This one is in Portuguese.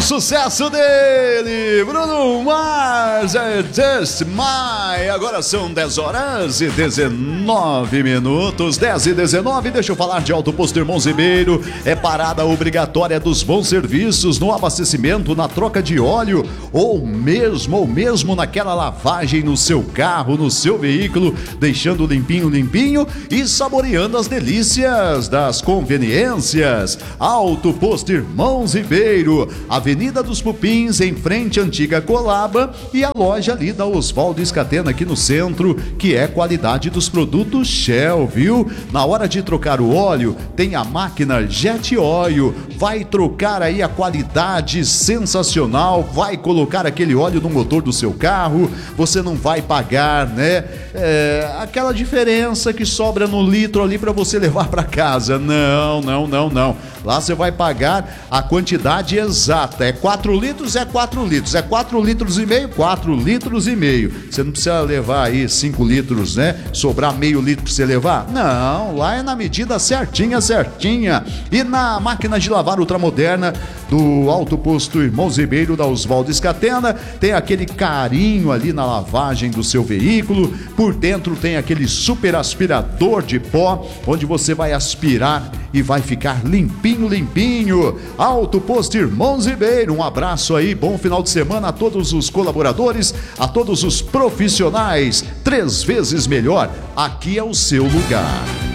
sucesso dele, Bruno Mars, Just My. Agora são 10 horas e 19 minutos, 10 e 19. Deixa eu falar de Auto Posto Irmãos Ribeiro. É parada obrigatória dos bons serviços no abastecimento, na troca de óleo ou mesmo naquela lavagem no seu carro, no seu veículo, deixando limpinho e saboreando as delícias das conveniências. Auto Posto Irmãos Ribeiro, Avenida dos Pupins, em frente à antiga Colaba, e a loja ali da Oswaldo Scatena aqui no centro, que é qualidade dos produtos Shell, viu? Na hora de trocar o óleo, tem a máquina Jet Oil, vai trocar aí a qualidade sensacional, vai colocar aquele óleo no motor do seu carro, você não vai pagar, né? Aquela diferença que sobra no litro ali para você levar para casa. Não. Lá você vai pagar a quantidade exata. É 4 litros, é 4 litros. É 4 litros e meio, 4 litros e meio. Você não precisa levar aí 5 litros, né? Sobrar meio litro pra você levar? Não, lá é na medida certinha. E na máquina de lavar ultramoderna do Auto Posto Irmãos Ribeiro, da Oswaldo Scatena, tem aquele carinho ali na lavagem do seu veículo. Por dentro tem aquele super aspirador de pó, onde você vai aspirar e vai ficar limpinho. Auto Posto Irmãos Ribeiro, um abraço aí, bom final de semana a todos os colaboradores, a todos os profissionais. 3 vezes melhor, aqui é o seu lugar.